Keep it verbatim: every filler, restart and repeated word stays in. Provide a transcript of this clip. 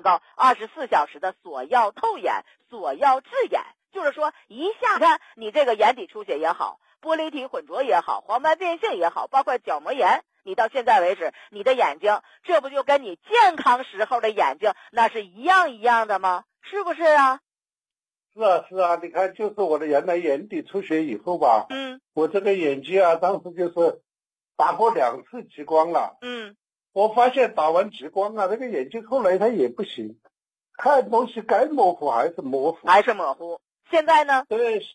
到二十四小时的锁药透眼、锁药治眼，就是说一下看你这个眼底出血也好，玻璃体混浊也好，黄斑变性也好，包括角膜炎，你到现在为止你的眼睛这不就跟你健康时候的眼睛那是一样一样的吗？是不是啊？ 是啊是啊，你看就是我的原来眼底出血以后吧， 嗯， 我这个眼睛啊当时就是打过两次激光了， 嗯， 我发现打完激光啊这个眼睛后来它也不行，看东西该模糊还是模糊， 还是模糊。现在呢？ 对。